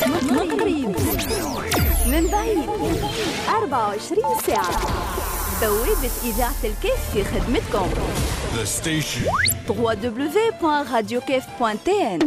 من قريب من بعيد 24 ساعة. بوابة إذاعة الكيف في خدمتكم. The station www.radiokef.tn.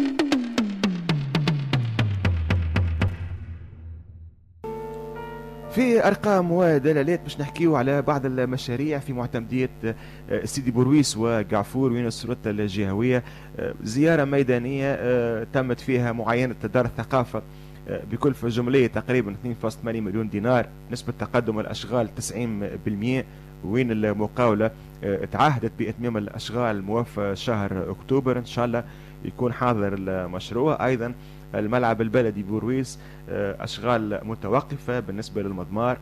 في أرقام ودلالات باش نحكيو على بعض المشاريع في معتمدية سيدي بورويس وقعفور وين السلطة الجهوية. زيارة ميدانية تمت فيها معاينة دار الثقافة بكلفة جملية تقريبا 2.8 مليون دينار، نسبة تقدم الأشغال 90%، وين المقاولة تعهدت بإتمام الأشغال موفى شهر أكتوبر إن شاء الله يكون حاضر المشروع. أيضا الملعب البلدي بورويس أشغال متوقفة بالنسبة للمضمار،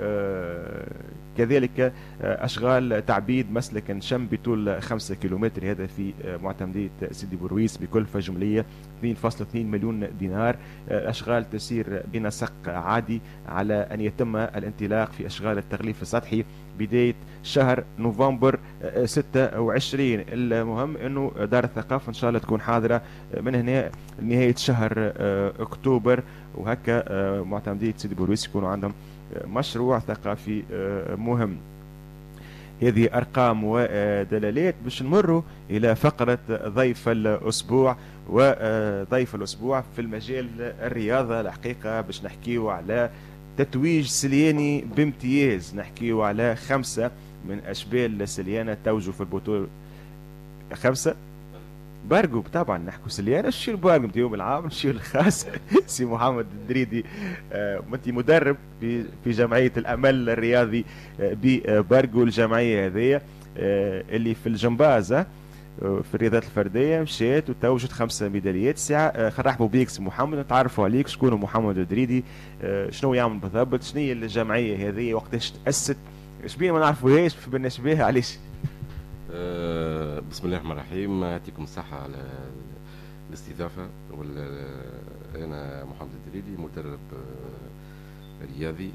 كذلك أشغال تعبيد مسلك شم بطول 5 كيلومتر، هذا في معتمدية سيدي بورويس بكلفة جملية 2.2 مليون دينار. أشغال تسير بنسق عادي على أن يتم الانطلاق في أشغال التغليف السطحي بداية شهر نوفمبر 26. المهم أنه دار الثقافة إن شاء الله تكون حاضرة من هنا نهاية شهر أكتوبر، وهكا معتمدية سيدي بورويس يكونوا عندهم مشروع ثقافي مهم. هذه أرقام ودلالات. باش نمروا إلى فقرة ضيف الأسبوع. وضيف الأسبوع في المجال الرياضة الحقيقة باش نحكيو على تتويج سلياني بامتياز، نحكيو على 5 من أشبال سليانة توجوا في البطولة. 5 بارجو طبعا نحكوا سليانة، شو البارجو نتاعو العام نمشيو الخاص. سي محمد الدريدي انت مدرب في جمعية الأمل الرياضي ببارجو، الجمعية هذه اللي في الجمباز في الرياضات الفردية مشيت وتوجت 5 ميداليات. ساعة نرحبوا بيك سي محمد، نتعرفوا عليك شكون محمد الدريدي، شنو يعمل بالضبط، شنو هي الجمعية هذه، وقتاش تأسست، شبيه ما نعرفوهاش بالنسبة بها علاش. بسم الله الرحمن الرحيم، يعطيكم الصحة على الاستضافة. أنا محمد الدريدي مدرب رياضي،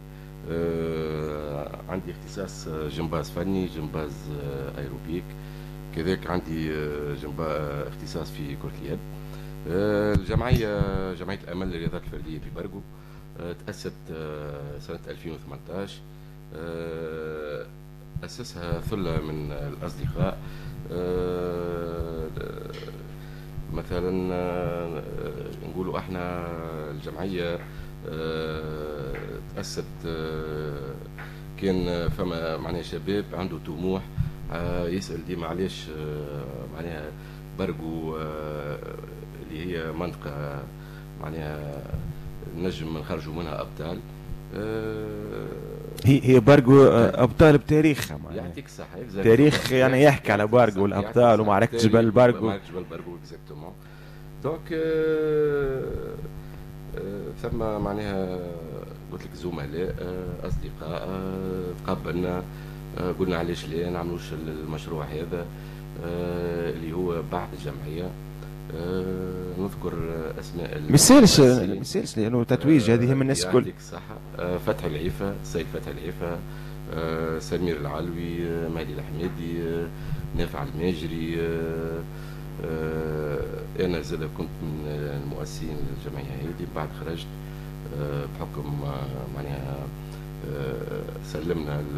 عندي اختصاص جمباز فني، جمباز ايروبيك، كذلك عندي اختصاص في كرة اليد. الجمعية جمعية الأمل للرياضات الفردية في بارجو تأسست سنة 2018. أسسها ثلة من الأصدقاء، مثلا نقولوا احنا الجمعية تأسست كان فما معناها شباب عنده طموح يسأل ديما علاش معناها بارجو اللي هي منطقة معناها نجم نخرجوا منها أبطال. هي بارجو ابطال بتاريخها، يعطيك الصحه، تاريخ يعني يحكي على بارجو والابطال ومعركه جبل بارجو. معركه جبل بارجو اكزاكتومون. دونك ثم معناها قلت لك زملاء اصدقاء تقبلنا، قلنا علاش لا نعملوش المشروع هذا اللي هو بعد الجمعيه. نذكر اسماء مثالش لانه تتويج هذه هم الناس الكل. يعطيك الصحه، فتحي العيفه، السيد فتحي العيفه، سمير العلوي، مهدي الحميدي، نافع الماجري. انا زاد كنت من المؤسسين للجمعيه هذه، بعد خرجت بحكم معناها سلمنا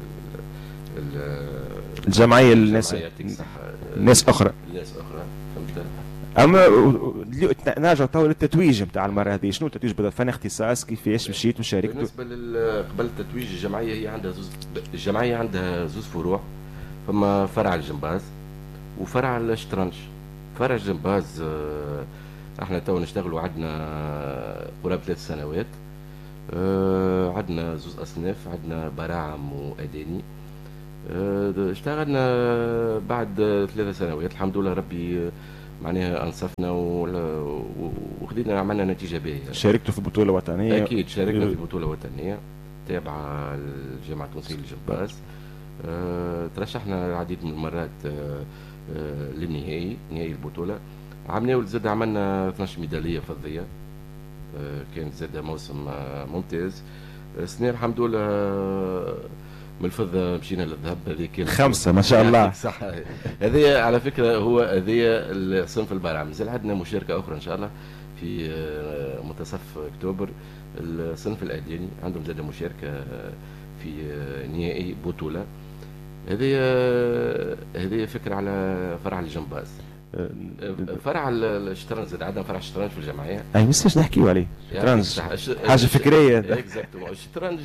الجمعيه الناس اخرى فهمت. اما نرجع تو للتتويج نتاع المره هذه، شنو التتويج بالضبط؟ فن اختصاص كيفاش مشيت وشاركت؟ بالنسبه قبل التتويج الجمعيه هي عندها الجمعيه عندها زوز فروع، فما فرع الجمباز وفرع الشطرنج. فرع الجمباز احنا تو نشتغلوا، عندنا قرابه 3 سنوات، عندنا زوز اصناف، عندنا براعم واداني. اشتغلنا بعد 3 سنوات الحمد لله ربي معناها انصفنا وخدينا عملنا نتيجه باهيه. شاركتوا في بطوله وطنيه؟ اكيد شاركنا في بطوله وطنيه تابعه لجامعه تونسيه للجمباز. ترشحنا العديد من المرات للنهائي، نهائي البطوله. عملنا زاد عملنا 12 ميداليه فضيه، كانت زاد موسم ممتاز. السنه الحمد لله من الفضه مشينا للذهب. هذه كانت 5 ما شاء الله. صح. هذه على فكره هو هذه الصنف البارع. مازال عندنا مشاركه اخرى ان شاء الله في منتصف اكتوبر. الصنف الادياني عندهم زاد مشاركه في نهائي بطوله. هذه فكره على فرع الجمباز. فرع الشطرنج زاد عندنا فرع الشطرنج في الجمعيه. اي مش نحكيو عليه شطرنج حاجه فكريه. اكزاكتومون. الشطرنج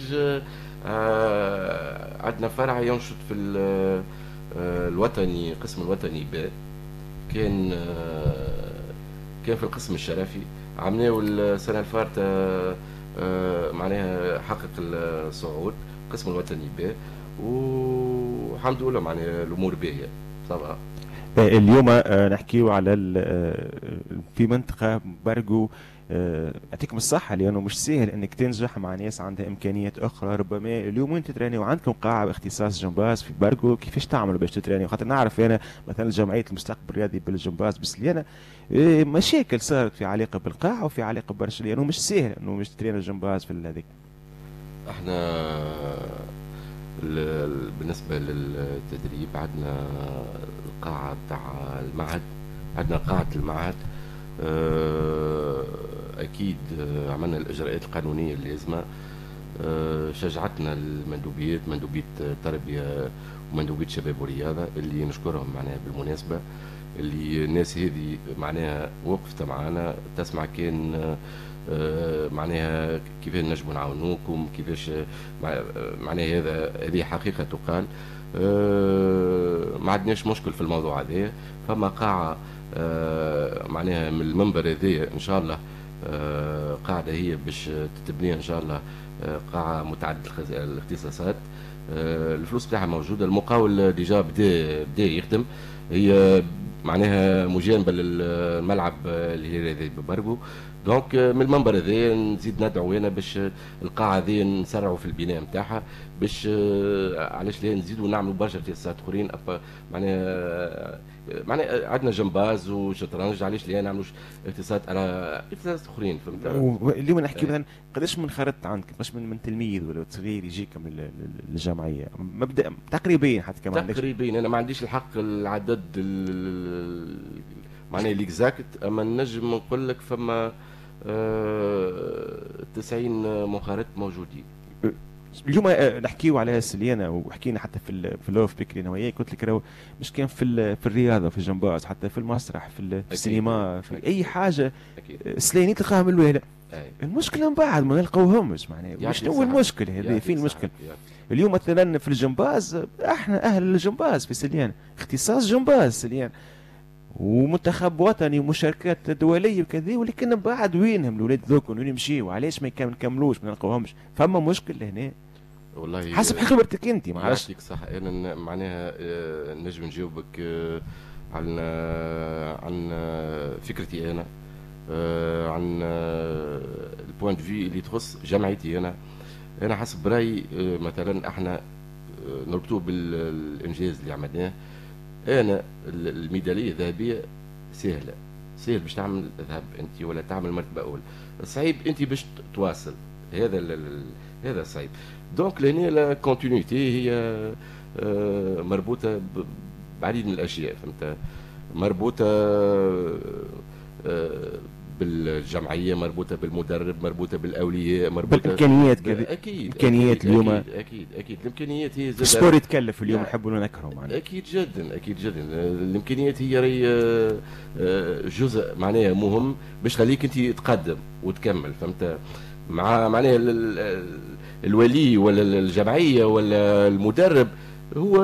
عندنا فرع ينشط في الوطني، قسم الوطني ب كان في القسم الشرفي. عملناه السنه الفارطه معناها حقق الصعود قسم الوطني ب، والحمد لله معناها الامور باهيه صراحه. اليوم نحكيو على في منطقه برقو. يعطيكم الصحة لأنه مش سهل أنك تنجح مع ناس عندها إمكانيات أخرى. ربما اليوم أنت تترينوا عندكم قاعة باختصاص جمباز في برقو، كيفاش تعملوا باش تترينوا؟ خاطر نعرف أنا مثلا جمعية المستقبل الرياضي بالجمباز بسليانة مشاكل صارت في علاقة بالقاعة وفي علاقة برشا، لأنه مش سهل أنه مش تترينوا الجمباز في هذيك. احنا بالنسبة للتدريب عندنا القاعة تاع المعهد، عندنا قاعة المعهد. أكيد عملنا الإجراءات القانونية اللازمة. شجعتنا المندوبيات، مندوبية التربية ومندوبية شباب ورياضة اللي نشكرهم معناها بالمناسبة، اللي الناس هذه معناها وقفت معنا تسمع كان معناها كيفاش نجموا نعاونوكم، كيفاش معناها هذه حقيقة تقال. ما عندناش مشكل في الموضوع هذا. فما قاعة معناها من المنبر هذايا ان شاء الله قاعده هي باش تتبني ان شاء الله قاعه متعدده الاختصاصات. الفلوس بتاعها موجوده، المقاول ديجا بدا يخدم. هي معناها مجانبه للملعب الهلال هذا ببرقو. دونك من المنبر هذا نزيد ندعو انا باش القاعه هذه نسرعوا في البناء نتاعها، باش علاش لا نزيدوا نعملوا برشا اختصاصات اخرين. معناها عندنا جمباز وشطرنج، علاش لا نعملوا اختصاصات اخرين. فهمت؟ اليوم نحكي مثلا قداش من خرجت عندك، قداش من تلميذ ولا صغير يجيكم للجمعيه؟ مبدا تقريبا حتى كمان تقريبا انا ما عنديش الحق العدد معناها ليكزاكت، اما نجم نقول لك فما 90 منخرط موجودين. اليوم نحكيو على سليانة، وحكينا حتى في اللوف بكري انا وياك، قلت لك راهو مش كان في الرياضه، في الجمباز، حتى في المسرح، في السينما، في اي حاجه سليانين تلقاها من الوهله. المشكله من بعد ما نلقاوهمش معناها. شنو المشكل هذه؟ فين المشكل؟ اليوم مثلا في الجمباز احنا اهل الجمباز في سليانة، اختصاص جمباز سليانة ومنتخب وطني ومشاركات دوليه وكذا، ولكن من بعد وينهم الاولاد ذوك؟ وين يمشيوا؟ علاش ما نكملوش ما نلقاوهمش؟ فما مشكل هنا والله حسب خبرتك انت. ما عرفتش يعطيك صح. انا معناها نجم نجاوبك عن فكرتي انا، عن البوينت في اللي تخص جمعيتي انا حسب رايي مثلا احنا نربطوه بالانجاز اللي عملناه. انا الميداليه الذهبيه سهل باش تعمل ذهب انت ولا تعمل مرتبه اولى. الصعيب انت باش تواصل، هذا صعيب. دونك لهنا لا كونتينيتي هي مربوطه بعديد من الاشياء. فهمت؟ مربوطه بالجمعيه، مربوطه بالمدرب، مربوطه بالاولياء، مربوطه بالامكانيات كذا. اكيد امكانيات اليوم اكيد الامكانيات هي زاد السبور يتكلف اليوم، نحبوا ننكروا معناها. اكيد جدا الامكانيات هي راهي جزء معناها مهم باش تخليك انت تقدم وتكمل. فهمت؟ مع معناها الولي ولا الجمعيه ولا المدرب هو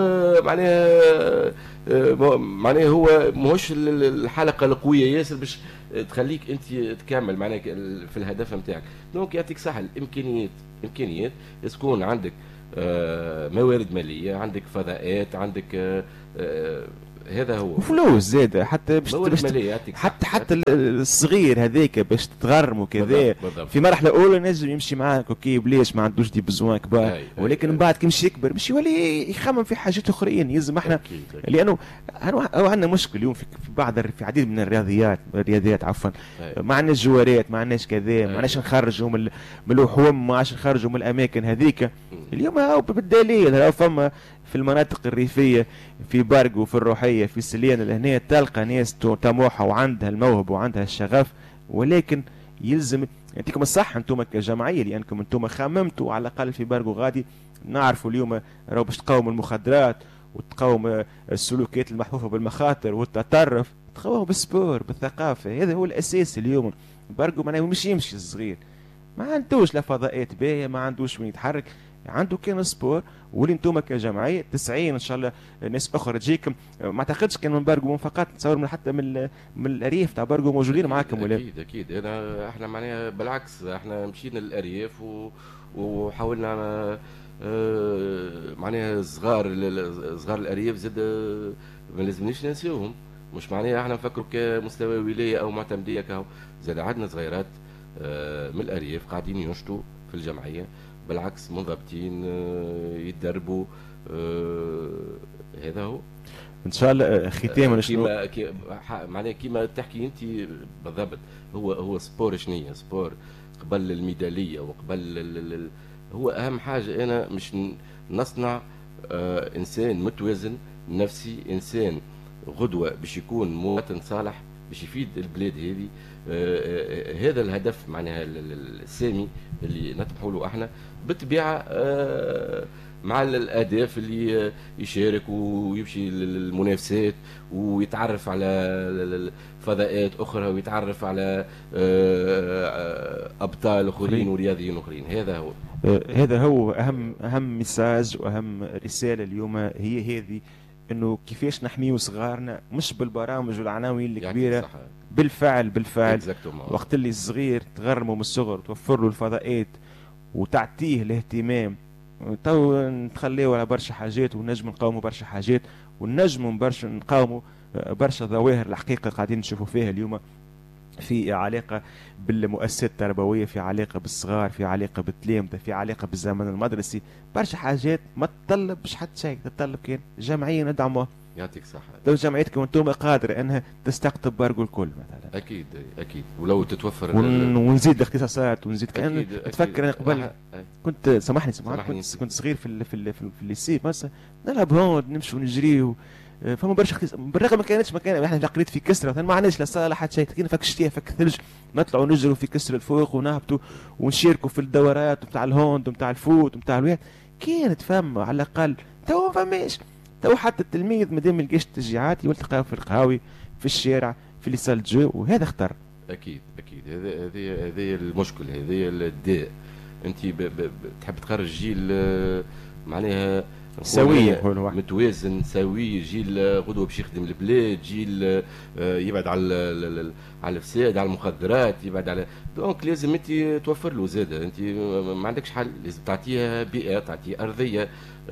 معناها هو ماهوش الحلقه القويه ياسر باش تخليك انت تكمل معناها في الهدف نتاعك. دونك يعطيك صح الامكانيات تكون عندك موارد ماليه، عندك فضاءات، عندك هذا هو فلوس زاد حتى حتى الصغير هذاك باش تتغرم وكذا في مرحله اولى نجم يمشي معاك اوكي بليش ما عندوش دي بزوان كبار، ولكن من بعد كي يمشي يكبر مش يولي يخمم في حاجات اخرين. يلزم احنا لانه عندنا مشكل اليوم في بعض في عديد من الرياضيات عفوا ما عندناش جوارات، ما عندناش كذا، ما عندناش نخرجوا من اللحوم، ما عادش نخرجوا من الاماكن هذيك. اليوم بالدليل فما في المناطق الريفيه في بارق وفي الروحيه في سليان لهنا تلقى ناس طموحه وعندها الموهبه وعندها الشغف، ولكن يلزم يعطيكم الصح انتم كجمعيه لانكم انتم خممتوا على الاقل في بارق وغادي نعرفوا اليوم راهو باش تقاوموا المخدرات وتقاوم السلوكيات المحفوفه بالمخاطر والتطرف، تقاوموا بالسبور بالثقافه. هذا هو الاساس اليوم. بارق معناه مش يمشي الصغير ما عندوش لا فضاءات باهيه، ما عندوش وين يتحرك، عنده كان سبور. واللي انتم كجمعيه 90 ان شاء الله ناس اخرى تجيكم، ما اعتقدش كان من بارقو فقط، تصور من حتى من الارياف تاع بارقو موجودين معاكم ولا؟ اكيد احنا معناها بالعكس احنا مشينا للارياف وحاولنا معناها صغار الارياف زاد ما لازمنيش ننساوهم، مش معناها احنا نفكروا كمستوى ولايه او معتمديه كهو، زاد عندنا صغيرات من الارياف قاعدين ينشطوا في الجمعيه بالعكس منضبطين يتدربوا. هذا هو ان شاء الله ختاما. معناها كيما تحكي انت بالضبط، هو سبور شنية سبور قبل الميداليه وقبل هو اهم حاجه انا مش نصنع انسان متوازن نفسي، انسان غدوه باش يكون مواطن صالح باش يفيد البلاد هذه. هذا الهدف معناها السامي اللي نطمحوا له احنا بالطبيعه، مع الاهداف اللي يشارك ويمشي للمنافسات ويتعرف على فضاءات اخرى ويتعرف على ابطال اخرين ورياضيين اخرين. هذا هو اهم مساج واهم رساله اليوم، هي هذه انه كيفاش نحميو صغارنا مش بالبرامج والعناوين الكبيره، بالفعل وقت اللي الصغير تغرمه من الصغر وتوفر له الفضاءات وتعطيه الاهتمام. تو نتخليو على برشا حاجات ونجم نقاوموا برشا حاجات ونجم نقاوموا برشا ظواهر الحقيقه قاعدين نشوفوا فيها اليوم في علاقه بالمؤسسات التربويه، في علاقه بالصغار، في علاقه بالتلامذه، في علاقه بالزمن المدرسي. برشا حاجات ما تطلبش حتى شيء، تطلب كان جمعيه ندعموها. يعطيك الصحة. لو جمعيتكم انتم قادرة انها تستقطب بارقو الكل مثلا. اكيد ولو تتوفر ونزيد الاختصاصات ونزيد كان تفكر انا قبل كنت سامحني كنت صغير في الليسي مثلا نلعب هون نمشي ونجري فما برشا بالرغم ما كان احنا قريت في كسرة مثلا ما عندناش لا صالة حتى شيء، كنا فك الشتاء فك الثلج نطلعوا نجروا في كسر الفوق ونهبطوا ونشاركوا في الدورات نتاع الهوند ونتاع الفوت ونتاع الويات. كانت فما على الاقل تو فماش. تو حتى التلميذ مادام يلقاش التشجيعات يلتقى في القهاوي في الشارع في لي سال جو، وهذا خطر. اكيد هذا المشكل، هذا الداء. انت تحب تخرج جيل معناها سوي متوازن سوي، جيل غدوه باش يخدم البلاد، جيل يبعد على الفساد على المخدرات، يبعد على دونك لازم انت توفر له زاده. انت ما عندكش حل، لازم تعطيه بيئه، تعطيه ارضيه،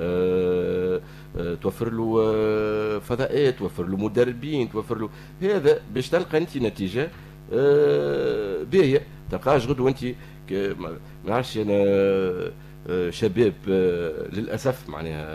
توفر له فضاءات، توفر له مدربين، توفر له هذا باش تلقى انت نتيجه باهيه. تلقاش غدوه انت ما نعرفش انا شباب للاسف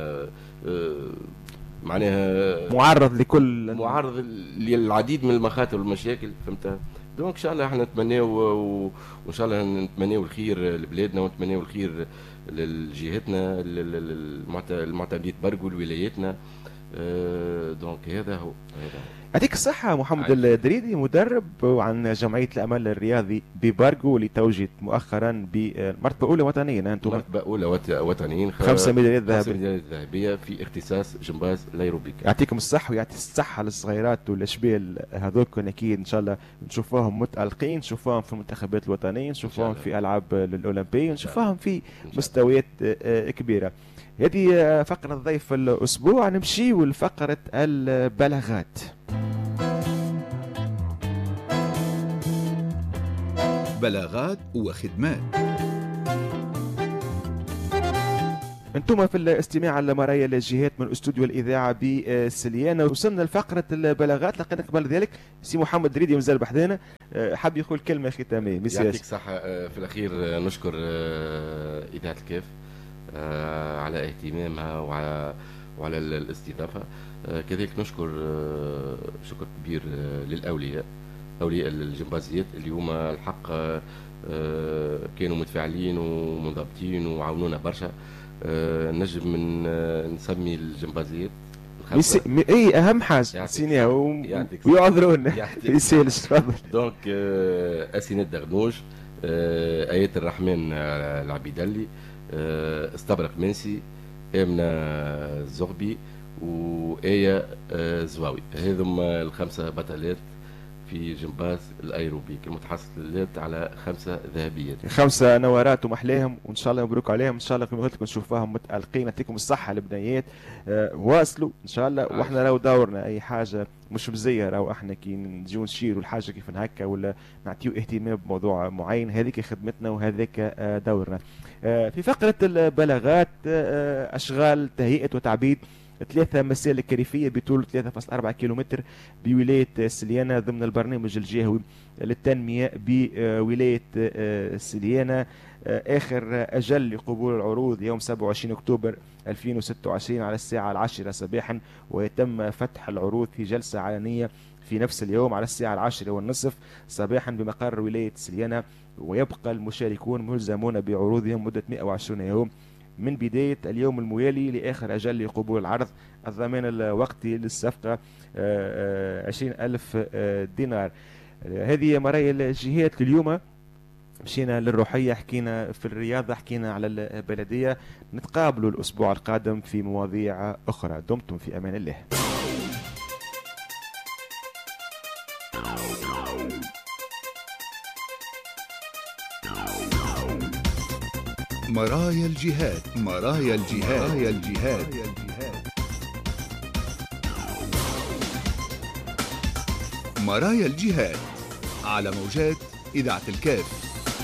معناها معرض للعديد من المخاطر والمشاكل، فهمت؟ دونك ان شاء الله احنا نتمناو وان شاء الله نتمناو الخير لبلادنا ونتمناو الخير لجهتنا المعتمدين برقو لولاياتنا. دونك هذا هو. يعطيك الصحة محمد الدريدي، مدرب عن جمعية الأمل الرياضي ببارقو اللي توجت مؤخرا بمرتبة أولى وطنيا. أنتم مرتبة أولى وطنيا، 5 ميداليات ذهبية في اختصاص جمباز الأيروبيك. يعطيكم الصحة ويعطي الصحة للصغيرات والأشبال هذوك، أكيد إن شاء الله نشوفوهم متألقين، نشوفوهم في المنتخبات الوطنية، نشوفوهم في ألعاب الأولمبية، نشوفوهم في مستويات كبيرة. هذه فقرة ضيف الأسبوع. نمشي لفقرة البلاغات. بلاغات وخدمات. انتم في الاستماع لمرايا الجهات من استوديو الاذاعه بسليانه. وصلنا لفقره البلاغات، لكن قبل ذلك سي محمد ريدي مازال بحذانا، حاب يقول كلمه ختاميه. يعطيك الصحه. في الاخير نشكر اذاعه الكاف على اهتمامها وعلى الاستضافه. كذلك نشكر شكر كبير للاولياء، اولياء الجمبازيات اليوم الحق كانوا متفاعلين ومنضبطين وعاونونا برشا. نجم من نسمي الجمبازيات اي اهم حاجه نسيناها ويعذرونا. يسالش تفضل. دونك اسينات دغنوج، ايات الرحمن العبيدلي، استبرق منسي، امنه الزغبي، وآية زواوي. هذم الخمسه بطلات في جمباز الايروبيك المتحصلات على 5 ذهبيات، 5 نوارات ومحلاهم، وان شاء الله مبروك عليهم. ان شاء الله كما قلت لكم نشوفوهم متالقين. يعطيكم الصحه البنيات، واصلوا ان شاء الله. واحنا راهو دورنا اي حاجه مش مزيه، راهو احنا كي نجيو نشيروا الحاجه كيف هكا ولا نعطيو اهتمام بموضوع معين، هذيك خدمتنا وهذاك دورنا. في فقره البلاغات، اشغال تهيئه وتعبيد 3 مسالك ريفية بطول 3.4 كيلومتر بولاية سليانة ضمن البرنامج الجهوي للتنمية بولاية سليانة. آخر أجل لقبول العروض يوم 27 أكتوبر 2026 على الساعة 10 صباحا، ويتم فتح العروض في جلسة علنية في نفس اليوم على الساعة 10:30 صباحا بمقر ولاية سليانة. ويبقى المشاركون ملزمون بعروضهم مدة 120 يوم من بداية اليوم الموالي لآخر أجل لقبول العرض. الضمان الوقتي للصفقة 20,000 دينار. هذه مرايا الجهات اليوم. مشينا للروحية، حكينا في الرياضة، حكينا على البلدية. نتقابلوا الأسبوع القادم في مواضيع أخرى. دمتم في أمان الله. مرايا الجهات، مرايا الجهات، مرايا الجهات. مرايا الجهات على موجات إذاعة الكاف.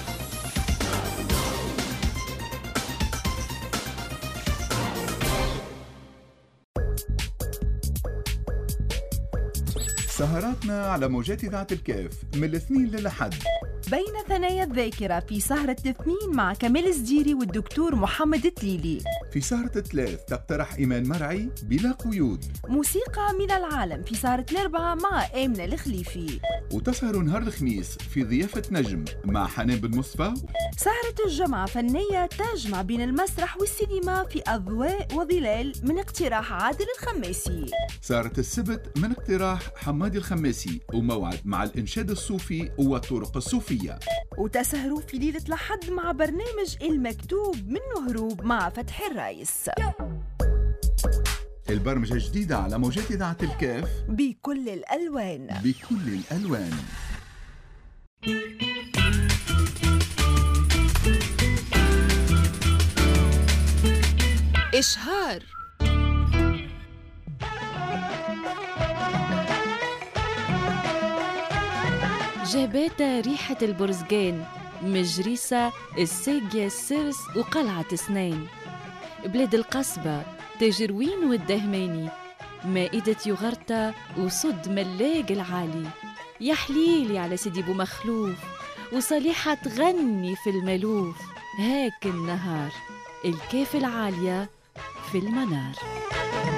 سهراتنا على موجات إذاعة الكاف من الاثنين للأحد بين ثنايا الذاكرة في سهرة الاثنين مع كمال الزديري والدكتور محمد التليلي. في سهرة الثلاث تقترح إيمان مرعي بلا قيود. موسيقى من العالم في سهرة الأربعة مع آمنة الخليفي. وتسهر نهار الخميس في ضيافة نجم مع حنان بن مصطفى. سهرة الجمعة فنية تجمع بين المسرح والسينما في أضواء وظلال من اقتراح عادل الخماسي. سهرة السبت من اقتراح حمادي الخماسي، وموعد مع الإنشاد الصوفي والطرق الصوفية. وتسهروا في ليلة الأحد مع برنامج المكتوب منه هروب مع فتحي الرايس. البرمجة جديدة على موجات إذاعة الكاف بكل الألوان، بكل الألوان. إشهار. جاباتا ريحة البرزقان، مجريسة، الساقية، السرس وقلعة سنين. بلاد القصبة، تجروين والدهماني، مائدة يغرتا وصد ملاق العالي. يا حليلي على سيدي بو مخلوف، وصليحة تغني في الملوف. هاك النهار الكاف العالية في المنار.